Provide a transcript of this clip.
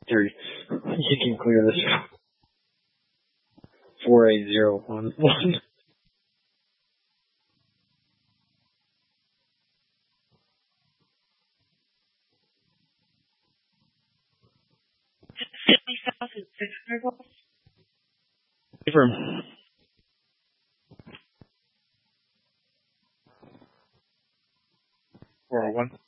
There, you can clear this. 48011. Confirm. 401.